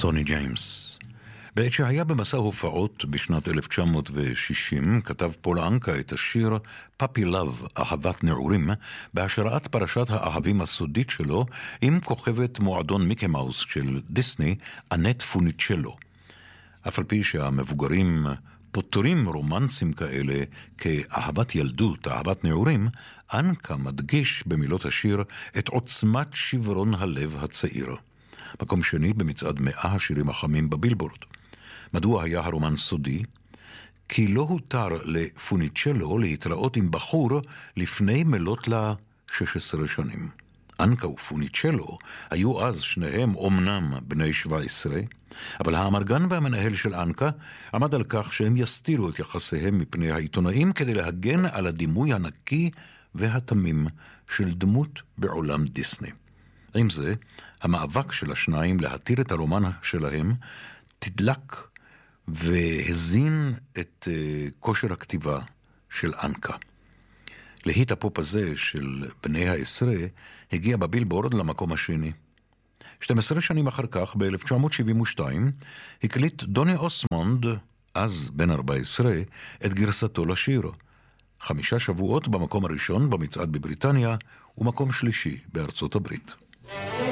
סוני ג'יימס. בעת שהיה במסע הופעות בשנת 1960, כתב פול אנקה את השיר פאפי לב, אהבת נעורים, בהשראת פרשת האהבים הסודית שלו עם כוכבת מועדון מיקי מאוס של דיסני, אנט פוניצ'לו. אף על פי שהמבוגרים פותרים רומנסים כאלה כאהבת ילדות, אהבת נעורים, אנקה מדגיש במילות השיר את עוצמת שברון הלב הצעיר. מקום שני במצעד 100 השירים החמים בבילבורד. מדוע היה הרומן סודי? כי לא הותר לפוניצ'לו להתראות עם בחור לפני מלות לה 16 שנים. אנקה ופוניצ'לו היו אז שניהם אומנם בני 17, אבל האמרגן והמנהל של אנקה עמד על כך שהם יסתירו את יחסיהם מפני העיתונאים כדי להגן על הדימוי הנקי והתמים של דמות בעולם דיסני. עם זה, המאבק של השניים להתיר את הרומן שלהם תדלק והזין את כושר הכתיבה של אנקה. להיט הפופ הזה של בני העשרה הגיע בבילבורד למקום השני. 12 שנים אחר כך, ב-1972, הקליט דוני אוסמונד, אז בן 14, את גרסתו לשיר. 5 שבועות במקום הראשון במצעד בבריטניה, ומקום שלישי בארצות הברית.